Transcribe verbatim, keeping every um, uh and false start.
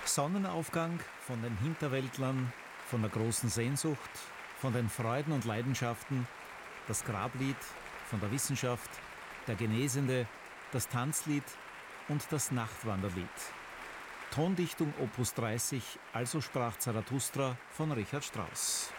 Sonnenaufgang von den Hinterwäldlern, von der großen Sehnsucht, von den Freuden und Leidenschaften, das Grablied von der Wissenschaft, der Genesende, das Tanzlied und das Nachtwanderlied. Tondichtung Opus dreißig, Also sprach Zarathustra von Richard Strauss.